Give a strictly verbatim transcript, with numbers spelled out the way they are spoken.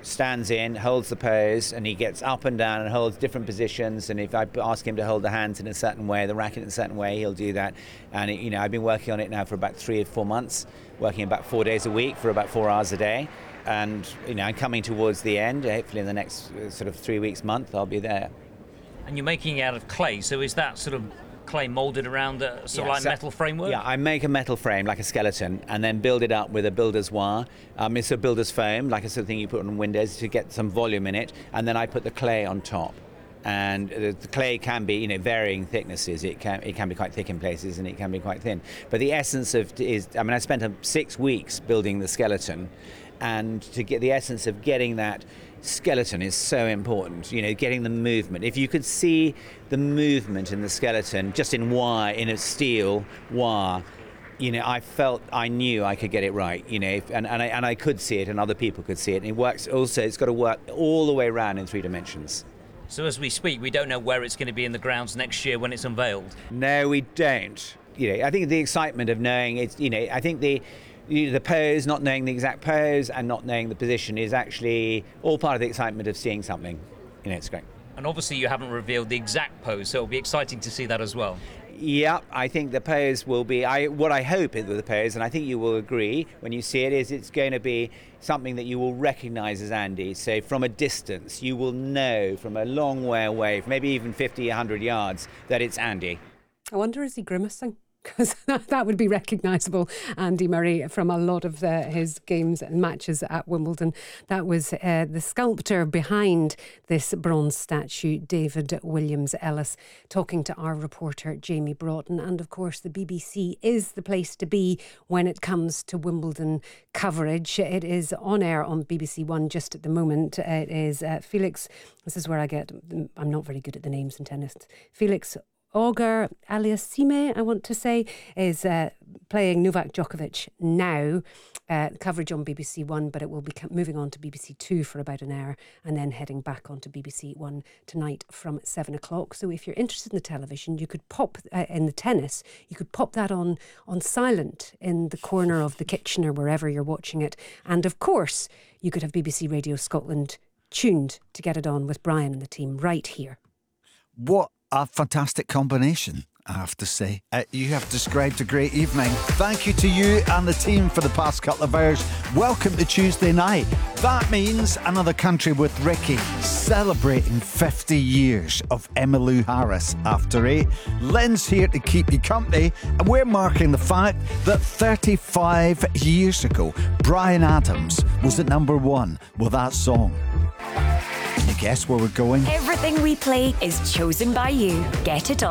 stands in, holds the pose, and he gets up and down and holds different positions. And if I ask him to hold the hands in a certain way, the racket in a certain way, he'll do that. And it, you know, I've been working on it now for about three or four months, working about four days a week for about four hours a day. And you know, I'm coming towards the end. Hopefully, in the next uh, sort of three weeks, month, I'll be there. And you're making it out of clay, so is that sort of clay moulded around a sort Yeah, of like so- metal framework? Yeah, I make a metal frame like a skeleton and then build it up with a builder's wire. Um, it's a builder's foam, like a sort of thing you put on windows to get some volume in it, and then I put the clay on top. And the, the clay can be, you know, varying thicknesses. It can it can be quite thick in places, and it can be quite thin. But the essence of is, I mean, I spent um, six weeks building the skeleton, and to get the essence of getting that skeleton is so important, you know, getting the movement. If you could see the movement in the skeleton, just in wire, in a steel wire, you know, I felt, I knew I could get it right, you know, if, and, and, I, and I could see it and other people could see it. And it works also, it's got to work all the way around in three dimensions. So as we speak, we don't know where it's going to be in the grounds next year when it's unveiled. No, we don't. You know, I think the excitement of knowing it's, you know, I think the, you know, the pose, not knowing the exact pose and not knowing the position is actually all part of the excitement of seeing something. You know, it's great. And obviously you haven't revealed the exact pose, so it'll be exciting to see that as well. Yeah, I think the pose will be, I, what I hope is with the pose, and I think you will agree when you see it, is it's going to be something that you will recognise as Andy. So from a distance, you will know from a long way away, maybe even fifty, one hundred yards, that it's Andy. I wonder, is he grimacing? Because that would be recognisable, Andy Murray, from a lot of the, his games and matches at Wimbledon. That was uh, the sculptor behind this bronze statue, David Williams Ellis, talking to our reporter, Jamie Broughton. And of course, the B B C is the place to be when it comes to Wimbledon coverage. It is on air on B B C One just at the moment. It is uh, Felix, this is where I get, I'm not very good at the names in tennis, Felix Auger Aliassime, I want to say, is uh, playing Novak Djokovic now. Uh, coverage on B B C One, but it will be moving on to B B C Two for about an hour and then heading back onto B B C One tonight from seven o'clock. So if you're interested in the television, you could pop, uh, in the tennis, you could pop that on, on silent in the corner of the kitchen or wherever you're watching it. And of course, you could have B B C Radio Scotland tuned to get it on with Brian and the team right here. What a fantastic combination, I have to say. Uh, you have described a great evening. Thank you to you and the team for the past couple of hours. Welcome to Tuesday night. That means Another Country with Ricky, celebrating fifty years of Emmylou Harris after eight. Lynn's here to keep you company, and we're marking the fact that thirty-five years ago, Bryan Adams was at number one with that song. Can you guess where we're going? Everything we play is chosen by you. Get it on.